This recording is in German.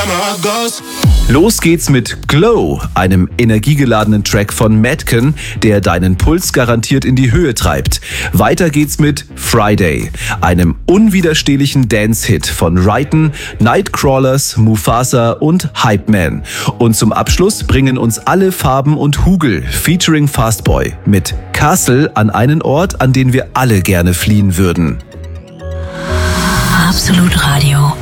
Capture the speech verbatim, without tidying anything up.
Los geht's mit Glow, einem energiegeladenen Track von Madken, der deinen Puls garantiert in die Höhe treibt. Weiter geht's mit Friday, einem unwiderstehlichen Dance-Hit von Ryten, Nightcrawlers, Mufasa und Hype Man. Und zum Abschluss bringen uns alle Farben und Hugel featuring Fastboy mit Castle an einen Ort, an den wir alle gerne fliehen würden. Absolut Radio.